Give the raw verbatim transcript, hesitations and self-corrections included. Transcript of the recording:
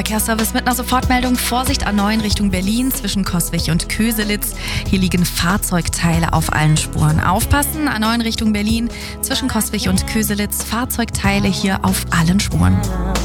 Verkehrsservice mit einer Sofortmeldung. Vorsicht A neun Richtung Berlin zwischen Coswig und Köselitz. Hier liegen Fahrzeugteile auf allen Spuren. Aufpassen, A neun Richtung Berlin zwischen Coswig und Köselitz. Fahrzeugteile hier auf allen Spuren.